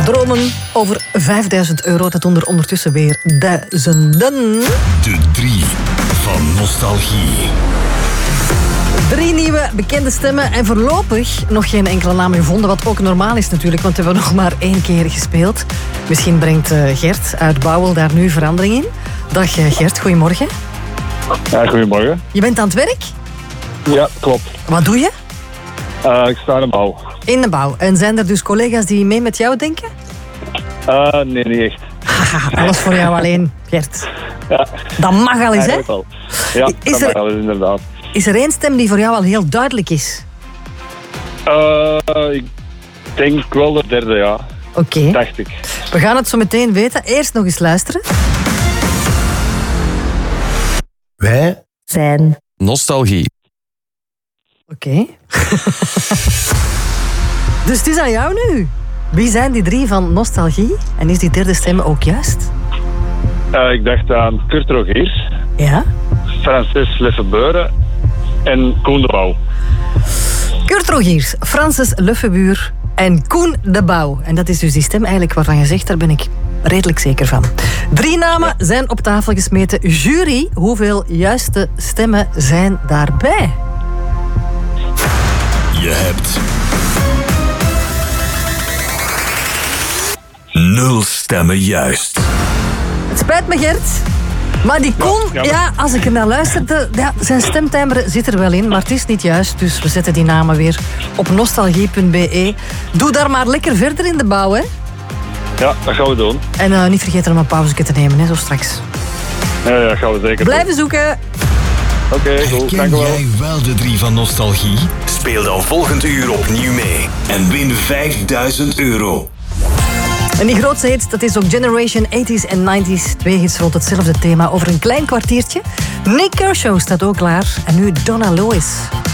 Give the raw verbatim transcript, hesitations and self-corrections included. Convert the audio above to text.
Dromen over vijfduizend euro, dat doen er ondertussen weer duizenden. De drie van Nostalgie. Drie nieuwe bekende stemmen en voorlopig nog geen enkele naam gevonden, wat ook normaal is natuurlijk, want we hebben nog maar één keer gespeeld. Misschien brengt Gert uit Bouwel daar nu verandering in. Dag Gert, goedemorgen. Ja, goedemorgen. Je bent aan het werk? Ja, klopt. Wat doe je? Uh, ik sta in de bouw. In de bouw. En zijn er dus collega's die mee met jou denken? Uh, nee, niet echt. Haha, alles voor jou alleen, Gert. Ja. Dat mag al eens, hè? Al. Ja, is dat er, mag al eens, inderdaad. Is er één stem die voor jou al heel duidelijk is? Uh, ik denk wel de derde, ja. Oké. Okay. Dacht ik. We gaan het zo meteen weten. Eerst nog eens luisteren. Wij zijn Nostalgie. Oké. Okay. Dus het is aan jou nu. Wie zijn die drie van Nostalgie? En is die derde stem ook juist? Uh, ik dacht aan Kurt Rogiers. Ja. Francis Leffebeuren en Koen de Bouw. Kurt Rogiers, Francis Leffebeur en Koen de Bouw. En dat is dus die stem eigenlijk waarvan je zegt, daar ben ik redelijk zeker van. Drie namen zijn op tafel gesmeten. Jury, hoeveel juiste stemmen zijn daarbij? Je hebt nul stemmen juist. Het spijt me, Gert. Maar die Koen, ja, ja, als ik er naar luisterde, ja, zijn stemtimbre zit er wel in, maar het is niet juist. Dus we zetten die namen weer op nostalgie punt b e. Doe daar maar lekker verder in de bouw, hè. Ja, dat gaan we doen. En uh, niet vergeten om een pauze te nemen, hè, zo straks. Ja, ja, dat gaan we zeker Blijven doen. zoeken. Oké, okay, goed. Dank Ken u wel. jij wel de drie van Nostalgie? Speel dan volgend uur opnieuw mee en win vijfduizend euro. En die grootste hits, dat is ook Generation tachtiger en negentiger. Twee hits rond hetzelfde thema over een klein kwartiertje. Nick Kershaw staat ook klaar. En nu Donna Lois.